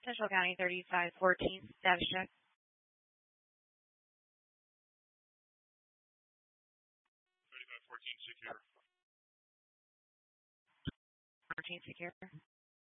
Central County 3514, status check. 3514 secure. 14 secure.